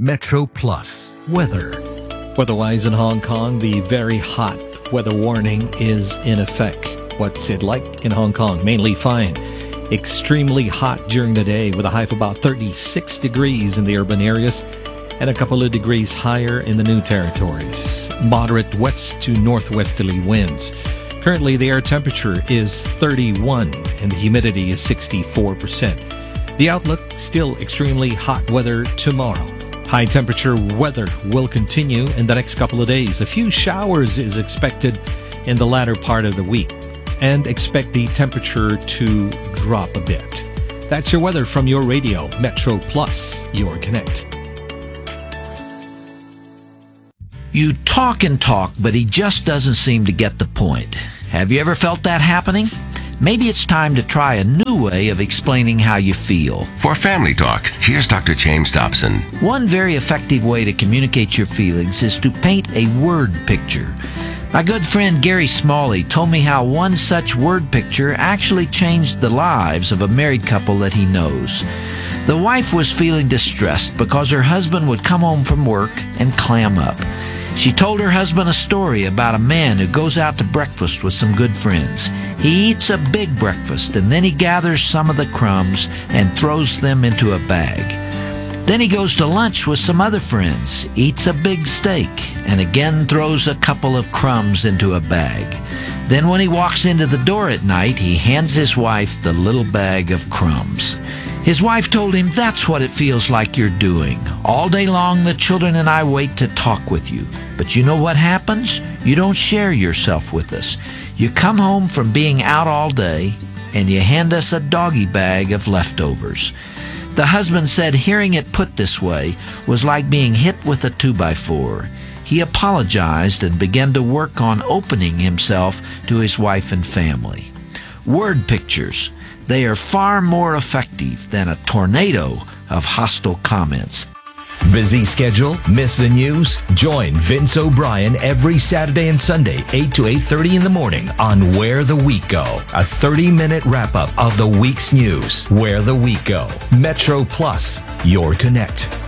Metro Plus weather. Weather-wise in Hong Kong, the very hot weather warning is in effect. What's it like in Hong Kong? Mainly fine. Extremely hot during the day with a high of about 36 degrees in the urban areas and a couple of degrees higher in the new territories. Moderate west to northwesterly winds. Currently, the air temperature is 31 and the humidity is 64%. The outlook, still extremely hot weather tomorrow. High temperature weather will continue in the next couple of days. A few showers is expected in the latter part of the week, and expect the temperature to drop a bit. That's your weather from your radio, Metro Plus, your connect. You talk and talk, but he just doesn't seem to get the point. Have you ever felt that happening? Maybe it's time to try a new way of explaining how you feel. For Family Talk, here's Dr. James Dobson. One very effective way to communicate your feelings is to paint a word picture. My good friend Gary Smalley told me how one such word picture actually changed the lives of a married couple that he knows. The wife was feeling distressed because her husband would come home from work and clam up. She told her husband a story about a man who goes out to breakfast with some good friends. He eats a big breakfast and then he gathers some of the crumbs and throws them into a bag. Then he goes to lunch with some other friends, eats a big steak, and again throws a couple of crumbs into a bag. Then when he walks into the door at night, he hands his wife the little bag of crumbs. His wife told him, "That's what it feels like you're doing. All day long, the children and I wait to talk with you. But you know what happens? You don't share yourself with us. You come home from being out all day, and you hand us a doggy bag of leftovers." The husband said hearing it put this way was like being hit with a 2x4. He apologized and began to work on opening himself to his wife and family. Word pictures. They are far more effective than a tornado of hostile comments. Busy schedule? Miss the news? Join Vince O'Brien every Saturday and Sunday, 8 to 8:30 in the morning on Where the Week Go. A 30-minute wrap-up of the week's news. Where the Week Go. Metro Plus, your connect.